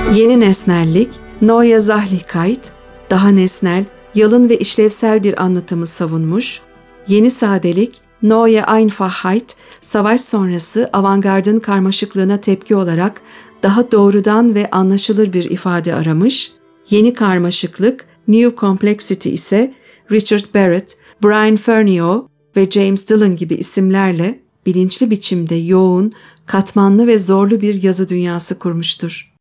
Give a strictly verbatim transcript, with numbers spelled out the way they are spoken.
Yeni nesnellik, Neue Sachlichkeit, daha nesnel, yalın ve işlevsel bir anlatımı savunmuş. Yeni sadelik, Neue Einfachheit, savaş sonrası avantgardın karmaşıklığına tepki olarak daha doğrudan ve anlaşılır bir ifade aramış. Yeni karmaşıklık, New Complexity ise Richard Barrett, Brian Ferneyhough ve James Dillon gibi isimlerle bilinçli biçimde yoğun, katmanlı ve zorlu bir yazı dünyası kurmuştur.